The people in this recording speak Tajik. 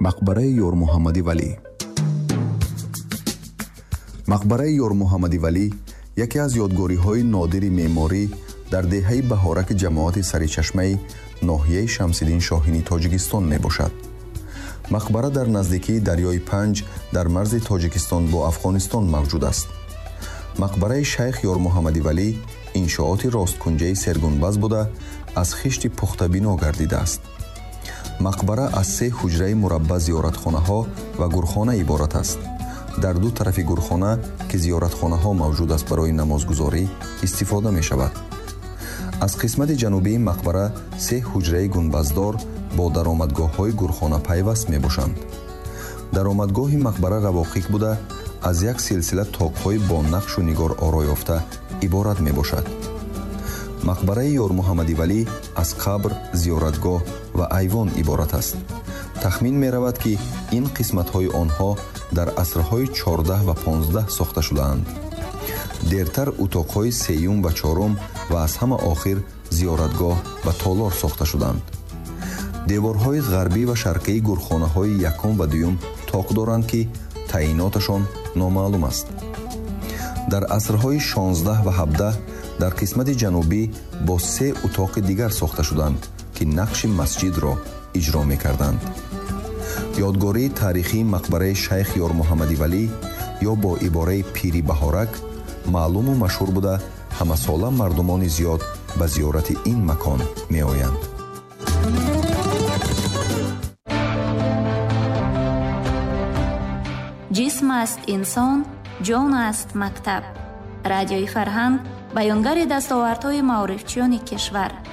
мақбараи Ёр Муҳаммади Валӣ. мақбараи Ёр Муҳаммади Валӣ яке аз ёдгориҳои нодири меъморӣ дар деҳаи баҳораки ҷамоати Саричашмаи ноҳияи Шамсиддин Шоҳини Тоҷикистон мебошад. мақбара дар наздикии дарёи Панҷ дар марзи Тоҷикистон бо Афғонистон мавҷуд аст. мақбараи Шайх Ёр Муҳаммади Валӣ иншооти росткунҷаи сергунбаз буда аз хишти пухта бино гардидааст. мақбара аз 3 ҳуҷраи мурабба зиёратхонаҳо ва гурхона иборат аст. дар ду тарафи гурхона ки зиёратхонаҳо мавҷуд аст барои намозгузорӣ истифода мешавад. аз қисмати ҷанубии мақбара 3 ҳуҷраи гунбаздор бо даромадгоҳҳои гурхона пайваст мебошанд. даромадгоҳи мақбара равоқиқ буда аз як силсила тоқҳои бо нақшу нигор оро ёфта иборат мебошад. мақбараи Ёр Муҳаммади Валӣ аз қабр, зиёратгоҳ ва айвон иборат аст. тахмин меравад ки ин қисматҳои онҳо дар асрҳои 14 ва 15 сохта шудаанд. дертар утоқҳои 3 ва 4 ва аз ҳама охир зиёратгоҳ ва толор сохта шуданд. деворҳои ғарбӣ ва шарқии гурхонаҳои 1 ва 2 тоқ доранд ки таъиноташон номаълум аст. дар асрҳои 16 ва 17 дар қисмати ҷанубӣ бо 3 утоқи дигар сохта шуданд ки нақши масҷидро иҷро мекарданд. ёдгории таърихии мақбараи Шайх Ёр Муҳаммади Валӣ ё бо ибораи Пири Баҳорак маълуму машҳур буда ҳамасола мардумони зиёд ба зиёрати ин макон меоянд. ҷисм аст инсон, ҷон аст мактаб. радиои Фарҳанг баёнгари дастовардҳои маорифчиёни кишвар.